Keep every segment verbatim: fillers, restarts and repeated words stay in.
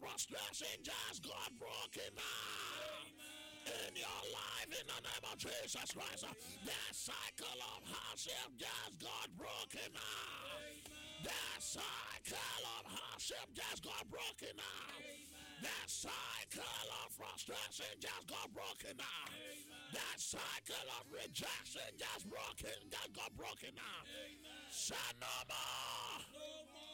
frustration just got broken now. In your life, in the name of Jesus Christ, the cycle of hardship just got broken now. The cycle of hardship just got broken now. The cycle of frustration just got broken now. The cycle of rejection just broken, just got broken now. Say no more. No more.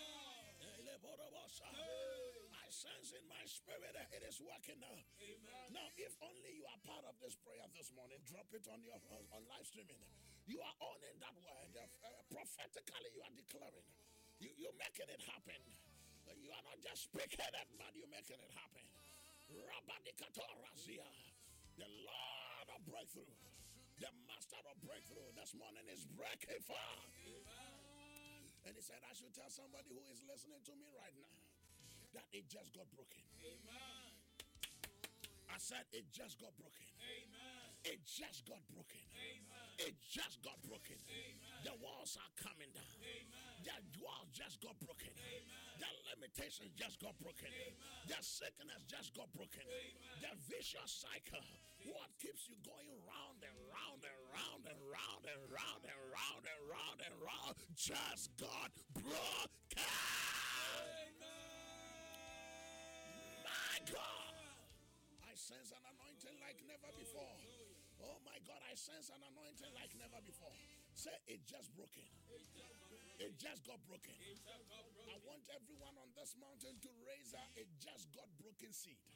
I sense in my spirit that it is working now. Amen. Now, if only you are part of this prayer this morning, drop it on your on live streaming. You are owning that word. Uh, prophetically, you are declaring. You, you're making it happen. You are not just speaking it, but you're making it happen. Rabadikato the Lord of breakthrough, the master of breakthrough, this morning is breaking forth. And he said, I should tell somebody who is listening to me right now that it just got broken. Amen. I said it just got broken. Amen. It just got broken. Amen. It just got broken. Amen. The walls are coming down. Amen. The walls just got broken. Amen. The limitations just got broken. Amen. The sickness just got broken. Amen. The vicious cycle, what keeps you going round and round and round and round and round and round and round and round, just got broken. Amen. My God. I sense an anointing like never before. Oh my God, I sense an anointing like never before. Say, it just broken. It just got broken. I want everyone on this mountain to raise a it just got broken seed.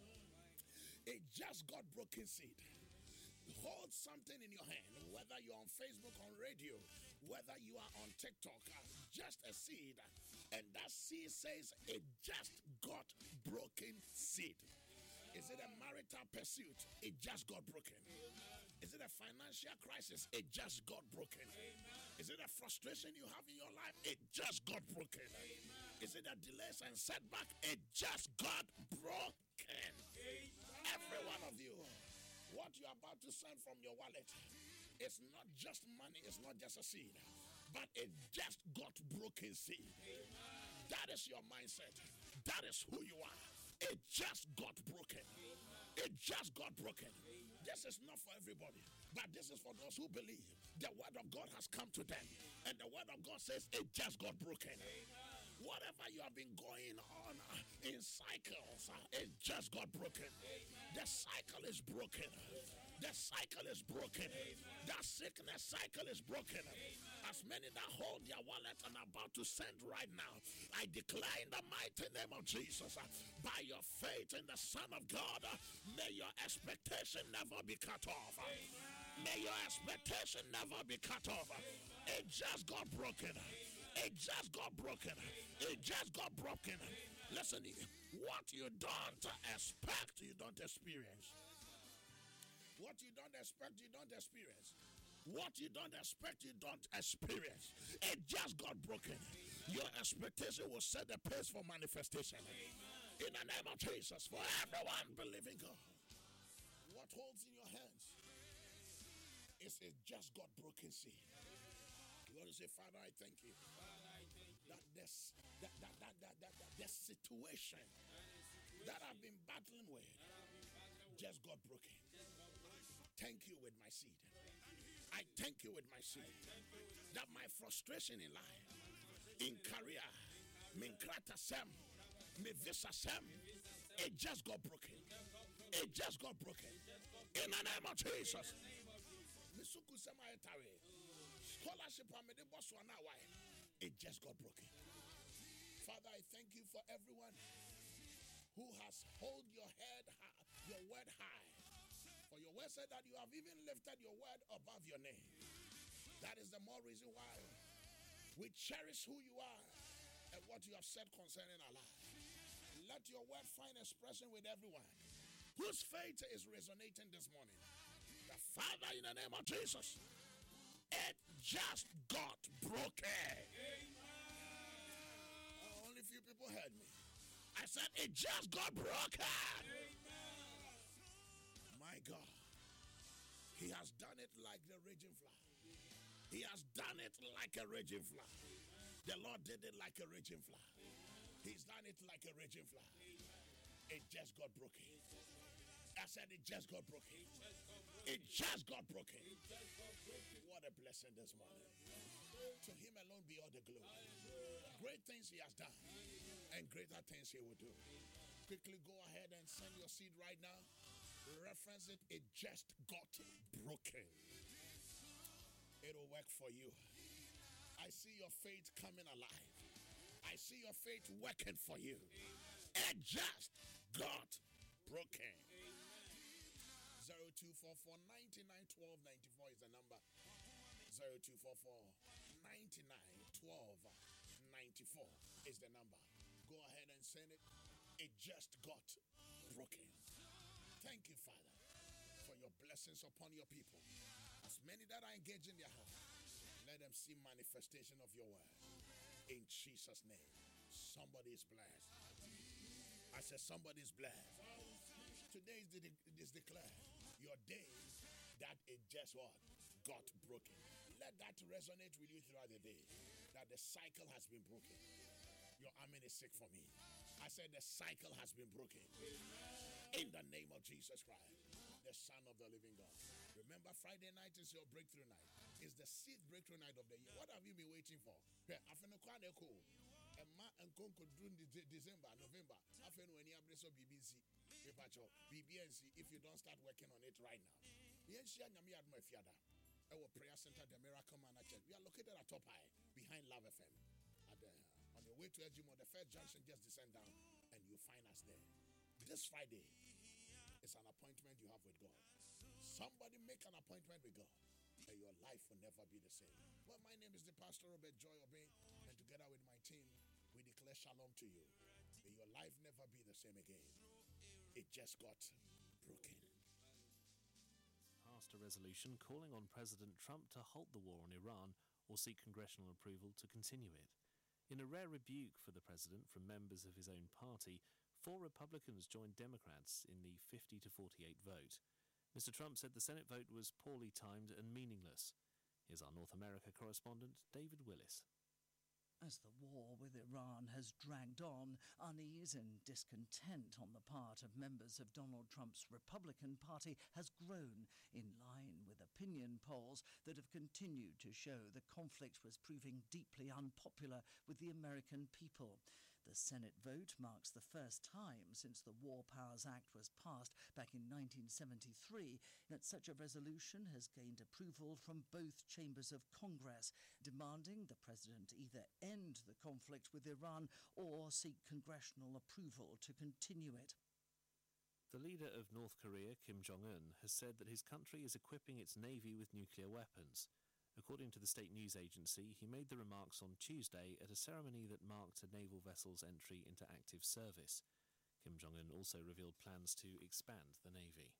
It just got broken seed. Hold something in your hand, whether you're on Facebook, on radio, whether you are on TikTok, just a seed. And that seed says, it just got broken seed. Is it a marital pursuit? It just got broken. Is it a financial crisis? It just got broken. Is it a frustration you have in your life? It just got broken. Is it a delays and setback? It just got broken. Every one of you, what you're about to send from your wallet, it's not just money, it's not just a seed, but it just got broken seed. That is your mindset. That is who you are. It just got broken. It just got broken. This is not for everybody, but this is for those who believe the word of God has come to them. And the word of God says it just got broken. Whatever you have been going on in cycles, it just got broken. The cycle is broken. The cycle is broken. That sickness cycle is broken. As many that hold their wallet and are about to send right now, I declare in the mighty name of Jesus, by your faith in the Son of God, may your expectation never be cut off. May your expectation never be cut off. It just got broken. It just got broken. It just got broken. Listen, what you don't expect, you don't experience. What you don't expect, you don't experience. What you don't expect, you don't experience. It just got broken. Your expectation will set the pace for manifestation. In the name of Jesus, for everyone believing God. What holds in your hands is it just got broken seed. You want to say, Father, I thank you. Father, I thank you. That this that that that that that, that the situation that I've been battling with just got broken. Thank you with my seed. I thank you with my seed. That my frustration in life, in career, minkrata sem, me visa sem, it just got broken. It just got broken. In the name of Jesus. Scholarship, it just got broken. Father, I thank you for everyone who has held your head high, your word high. For your word said that you have even lifted your word above your name. That is the more reason why we cherish who you are and what you have said concerning our life. Let your word find expression with everyone whose faith is resonating this morning. The Father, in the name of Jesus, it just got broken. Amen. Oh, only few people heard me. I said it just got broken. Amen. My God, He has done it like the raging flood. He has done it like a raging flood. The Lord did it like a raging flood. He's done it like a raging flood. It just got broken. I said it just got broken. It just got broken. What a blessing this morning. To him alone be all the glory. Great things he has done, and greater things he will do. Quickly go ahead and send your seed right now. Reference it. It just got broken. It'll work for you. I see your faith coming alive. I see your faith working for you. It just got broken. zero two four four, nine nine, one two, nine four is the number. zero two four four, nine nine, one two, nine four is the number. Go ahead and send it. It just got broken. Thank you, Father, for your blessings upon your people. As many that are engaged in their heart, let them see manifestation of your word. In Jesus' name, somebody is blessed. I said somebody is blessed. Today is, de- is declared your day that it just what? Got broken. Let that resonate with you throughout the day, that the cycle has been broken. Your amen is sick for me. I said the cycle has been broken. In the name of Jesus Christ, the Son of the living God. Remember, Friday night is your breakthrough night. It's the sixth breakthrough night of the year. What have you been waiting for? December, November. B B N C, if you don't start working on it right now. Our prayer center, the Miracle Manna Church. We are located at Top High, behind Love F M. At the, on your way to Ejimo, the first junction, just descend down, and you find us there. This Friday is an appointment you have with God. Somebody make an appointment with God, and your life will never be the same. Well, my name is the Pastor Robert Joy Obey, and together with my team, we declare shalom to you. May your life never be the same again. It just got broken. Passed a resolution calling on President Trump to halt the war on Iran or seek congressional approval to continue it. In a rare rebuke for the president from members of his own party, four Republicans joined Democrats in the fifty to forty-eight vote. Mister Trump said the Senate vote was poorly timed and meaningless. Here's our North America correspondent, David Willis. As the war with Iran has dragged on, unease and discontent on the part of members of Donald Trump's Republican Party has grown, in line with opinion polls that have continued to show the conflict was proving deeply unpopular with the American people. The Senate vote marks the first time since the War Powers Act was passed back in nineteen seventy-three that such a resolution has gained approval from both chambers of Congress, demanding the president either end the conflict with Iran or seek congressional approval to continue it. The leader of North Korea, Kim Jong-un, has said that his country is equipping its navy with nuclear weapons. According to the state news agency, he made the remarks on Tuesday at a ceremony that marked a naval vessel's entry into active service. Kim Jong-un also revealed plans to expand the navy.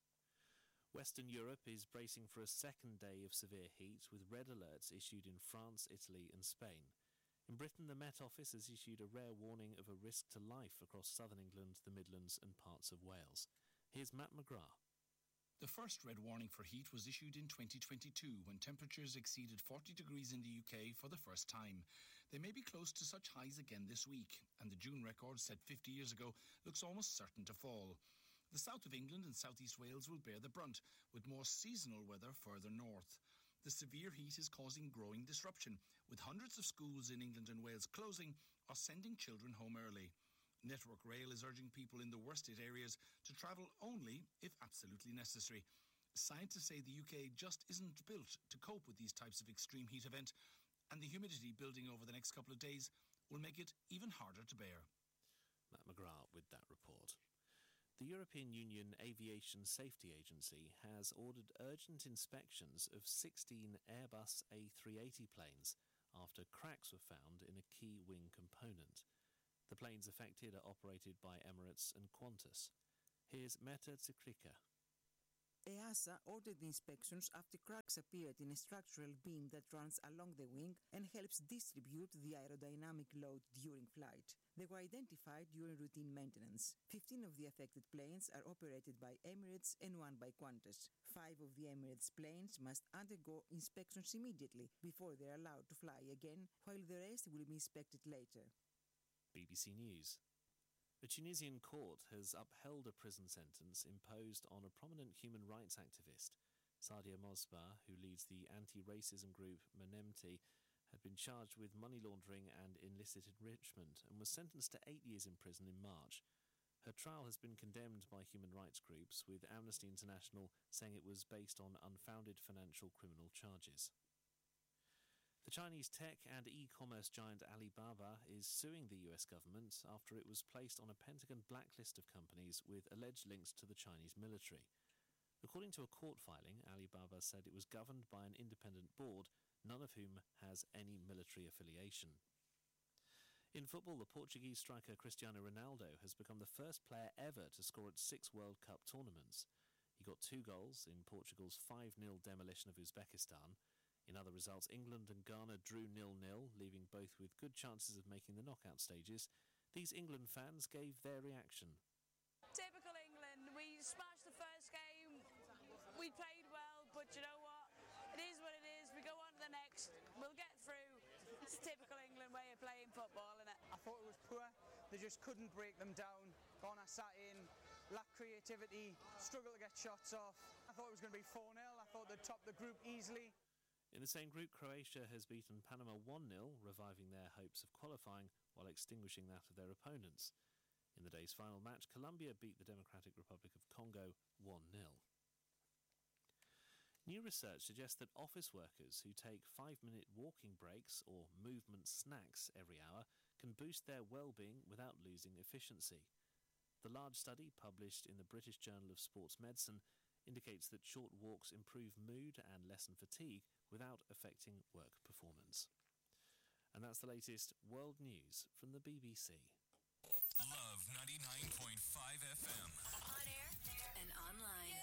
Western Europe is bracing for a second day of severe heat, with red alerts issued in France, Italy and Spain. In Britain, the Met Office has issued a rare warning of a risk to life across southern England, the Midlands and parts of Wales. Here's Matt McGrath. The first red warning for heat was issued in twenty twenty-two, when temperatures exceeded forty degrees in the U K for the first time. They may be close to such highs again this week, and the June record set fifty years ago looks almost certain to fall. The south of England and southeast Wales will bear the brunt, with more seasonal weather further north. The severe heat is causing growing disruption, with hundreds of schools in England and Wales closing or sending children home early. Network Rail is urging people in the worst hit areas to travel only if absolutely necessary. Scientists say the U K just isn't built to cope with these types of extreme heat event, and the humidity building over the next couple of days will make it even harder to bear. Matt McGrath with that report. The European Union Aviation Safety Agency has ordered urgent inspections of sixteen Airbus A three eighty planes after cracks were found in a key wing component. The planes affected are operated by Emirates and Qantas. Here's Meta Tsikrika. EASA ordered the inspections after cracks appeared in a structural beam that runs along the wing and helps distribute the aerodynamic load during flight. They were identified during routine maintenance. Fifteen of the affected planes are operated by Emirates and one by Qantas. Five of the Emirates planes must undergo inspections immediately before they are allowed to fly again, while the rest will be inspected later. B B C News. A Tunisian court has upheld a prison sentence imposed on a prominent human rights activist. Sadia Mosba, who leads the anti-racism group Menemti, had been charged with money laundering and illicit enrichment and was sentenced to eight years in prison in March. Her trial has been condemned by human rights groups, with Amnesty International saying it was based on unfounded financial criminal charges. The Chinese tech and e-commerce giant Alibaba is suing the U S government after it was placed on a Pentagon blacklist of companies with alleged links to the Chinese military. According to a court filing, Alibaba said it was governed by an independent board, none of whom has any military affiliation. In football, the Portuguese striker Cristiano Ronaldo has become the first player ever to score at six World Cup tournaments. He got two goals in Portugal's five nil demolition of Uzbekistan. In other results, England and Ghana drew nil nil, leaving both with good chances of making the knockout stages. These England fans gave their reaction. Typical England. We smashed the first game. We played well, but you know what? It is what it is. We go on to the next. We'll get through. It's a typical England way of playing football, isn't it? I thought it was poor. They just couldn't break them down. Ghana sat in, lacked creativity, struggled to get shots off. I thought it was going to be four nil. I thought they'd top the group easily. In the same group, Croatia has beaten Panama one nil, reviving their hopes of qualifying while extinguishing that of their opponents. In the day's final match, Colombia beat the Democratic Republic of Congo one nil. New research suggests that office workers who take five-minute walking breaks or movement snacks every hour can boost their well-being without losing efficiency. The large study, published in the British Journal of Sports Medicine, indicates that short walks improve mood and lessen fatigue without affecting work performance. And that's the latest world news from the B B C. Love ninety-nine point five F M. On air and online.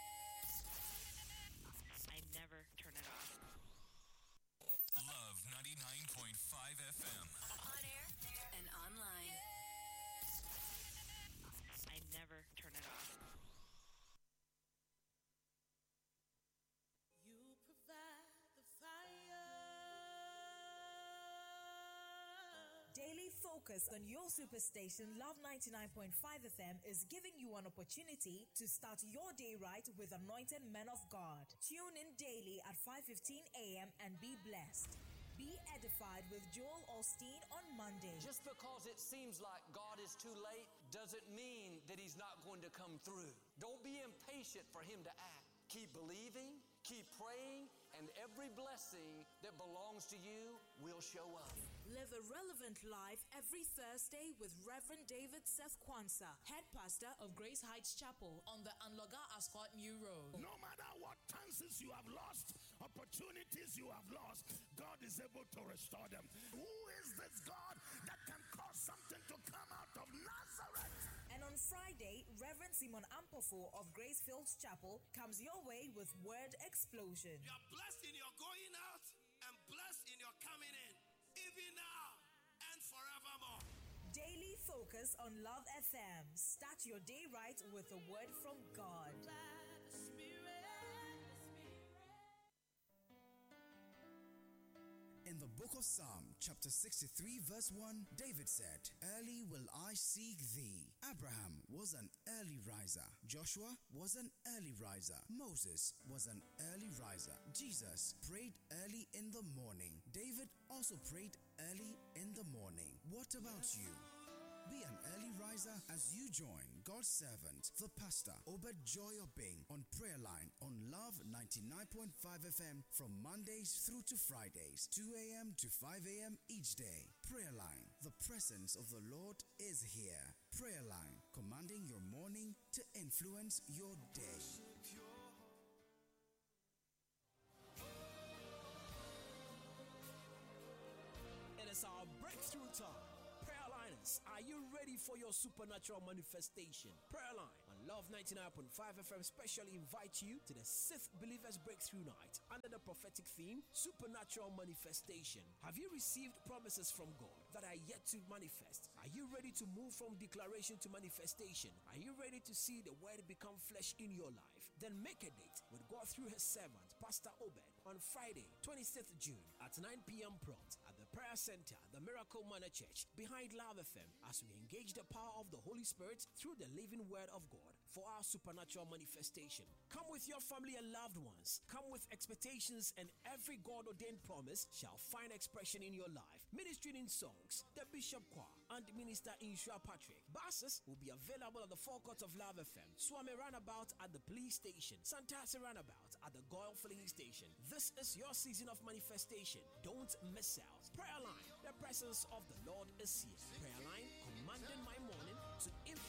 I never turn it off. Love ninety-nine point five F M. On air and online. I never turn it off. Daily focus on your superstation Love ninety-nine point five F M is giving you an opportunity to start your day right with anointed men of God. Tune in daily at five fifteen a.m. and be blessed. Be edified with Joel Osteen on Monday. Just because it seems like God is too late doesn't mean that He's not going to come through. Don't be impatient for Him to act. Keep believing, keep praying, and every blessing that belongs to you will show up. Live a relevant life every Thursday with Reverend David Seth Kwanzaa, head pastor of Grace Heights Chapel on the Anloga Ascot New Road. No matter what chances you have lost, opportunities you have lost, God is able to restore them. Who is this God that can cause something to come out of Nazareth? And on Friday, Reverend Simon Ampofo of Grace Fields Chapel comes your way with Word Explosion. You are blessed in your going out and blessed in your coming in, even now and forevermore. Daily focus on Love F M. Start your day right with a word from God. In the book of Psalm, chapter sixty-three, verse one, David said, "Early will I seek thee." Abraham was an early riser. Joshua was an early riser. Moses was an early riser. Jesus prayed early in the morning. David also prayed early in the morning. What about you? Be an early riser as you join God's servant, the pastor, Obed Joy Obing, on Prayer Line on Love ninety-nine point five F M from Mondays through to Fridays, two a.m. to five a.m. each day. Prayer Line, the presence of the Lord is here. Prayer Line, commanding your morning to influence your day. It is our breakthrough time. Prayer Liners, are you ready for your supernatural manifestation? Prayer Line on Love ninety-nine point five F M specially invite you to the sixth Believers Breakthrough Night under the prophetic theme, Supernatural Manifestation. Have you received promises from God that are yet to manifest? Are you ready to move from declaration to manifestation? Are you ready to see the word become flesh in your life? Then make a date with God through His servant, Pastor Obed, on Friday, twenty-sixth of June at nine p.m. prompt at the Prayer Center, the Miracle Manor Church, behind Love F M, as we engage the power of the Holy Spirit through the living Word of God for our supernatural manifestation. Come with your family and loved ones. Come with expectations, and every God-ordained promise shall find expression in your life. Ministering in songs, the Bishop Choir, and Minister Inshua Patrick. Buses will be available at the forecourt of Love F M, Swami Roundabout at the police station, Santasi Roundabout at the Goyle Filling Station. This is your season of manifestation. Don't miss out. Prayer Line, the presence of the Lord is here. Prayer Line, commanding my morning to influence